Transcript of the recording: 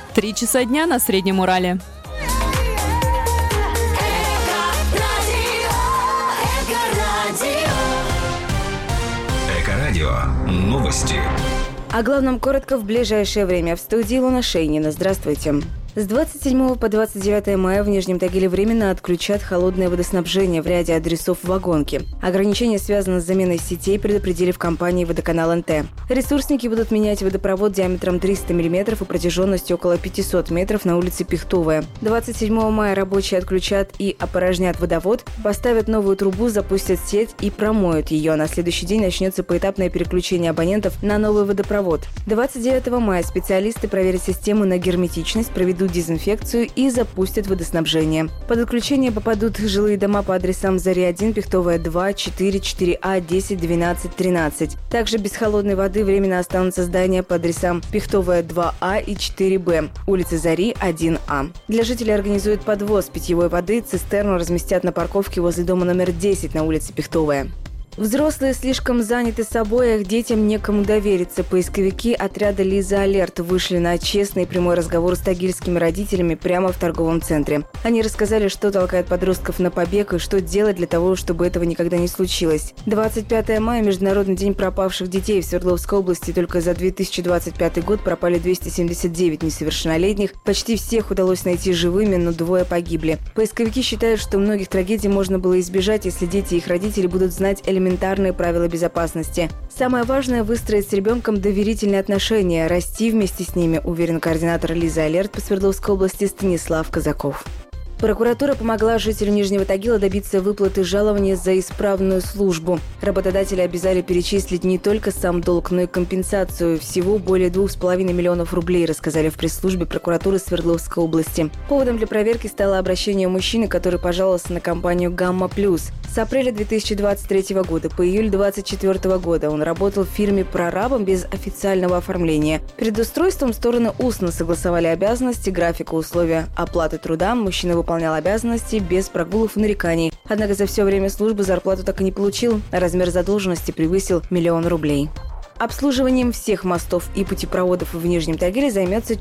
3 часа дня на Среднем Урале. Эко-радио. Новости. О главном коротко в ближайшее время. В студии Луна Шейнина. Здравствуйте. С 27 по 29 мая в Нижнем Тагиле временно отключат холодное водоснабжение в ряде адресов Вагонки. Ограничения, связанные с заменой сетей, предупредили в компании «Водоканал НТ». Ресурсники будут менять водопровод диаметром 300 мм и протяженностью около 500 метров на улице Пихтовая. 27 мая рабочие отключат и опорожнят водовод, поставят новую трубу, запустят сеть и промоют ее. На следующий день начнется поэтапное переключение абонентов на новый водопровод. 29 мая специалисты проверят систему на герметичность, проведут дезинфекцию и запустят водоснабжение. Под отключение попадут жилые дома по адресам Зари-1, Пихтовая 2, 4, 4А, 10, 12, 13. Также без холодной воды временно останутся здания по адресам Пихтовая 2А и 4Б, улица Зари 1А. Для жителей организуют подвоз питьевой воды, цистерну разместят на парковке возле дома номер 10 на улице Пихтовая. Взрослые слишком заняты собой, а их детям некому довериться. Поисковики отряда «Лиза Алерт» вышли на честный и прямой разговор с тагильскими родителями прямо в торговом центре. Они рассказали, что толкает подростков на побег и что делать для того, чтобы этого никогда не случилось. 25 мая – Международный день пропавших детей. В Свердловской области только за 2025 год пропали 279 несовершеннолетних. Почти всех удалось найти живыми, но 2 погибли. Поисковики считают, что многих трагедий можно было избежать, если дети и их родители будут знать элементарные правила безопасности. Самое важное – выстроить с ребенком доверительные отношения, расти вместе с ними, уверен координатор «Лиза Алерт» по Свердловской области Станислав Казаков. Прокуратура помогла жителю Нижнего Тагила добиться выплаты жалования за исправную службу. Работодатели обязали перечислить не только сам долг, но и компенсацию. Всего более 2,5 миллионов рублей, рассказали в пресс-службе прокуратуры Свердловской области. Поводом для проверки стало обращение мужчины, который пожаловался на компанию «Гамма Плюс». С апреля 2023 года по июль 2024 года он работал в фирме прорабом без официального оформления. Перед устройством стороны устно согласовали обязанности, график и условия оплаты труда. Мужчина выполнял обязанности без прогулов и нареканий. Однако за все время службы зарплату так и не получил, а размер задолженности превысил 1 000 000 рублей. Обслуживанием всех мостов и путепроводов в Нижнем Тагиле займется